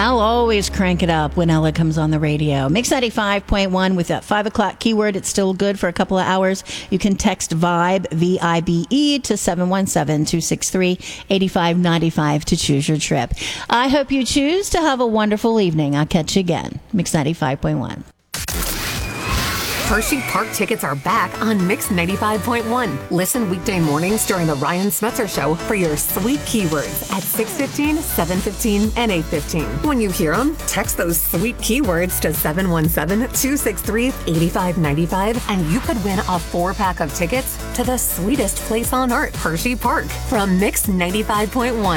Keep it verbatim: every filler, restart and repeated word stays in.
I'll always crank it up when Ella comes on the radio. Mix ninety-five point one with that five o'clock keyword. It's still good for a couple of hours. You can text VIBE, V I B E, to seven one seven, two six three, eight five nine five to choose your trip. I hope you choose to have a wonderful evening. I'll catch you again. Mix ninety-five point one. Hershey Park tickets are back on Mix ninety-five point one. Listen weekday mornings during the Ryan Smetzer Show for your sweet keywords at six fifteen, seven fifteen, and eight fifteen. When you hear them, text those sweet keywords to seven one seven, two six three, eight five nine five, and you could win a four-pack of tickets to the sweetest place on earth, Hershey Park, from Mix ninety-five point one.